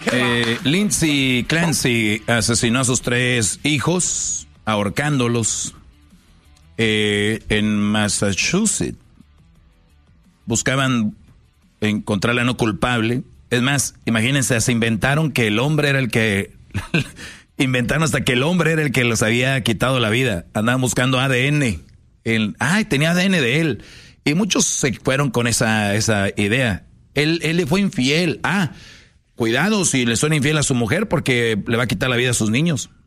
Lindsay Clancy asesinó a sus 3 hijos, ahorcándolos en Massachusetts. Buscaban encontrarla no culpable. Es más, imagínense, se inventaron que el hombre era el que... inventaron hasta que el hombre era el que les había quitado la vida. Andaban buscando ADN. Tenía ADN de él. Y muchos se fueron con esa idea. Él le fue infiel. Cuidado si le son infiel a su mujer porque le va a quitar la vida a sus niños.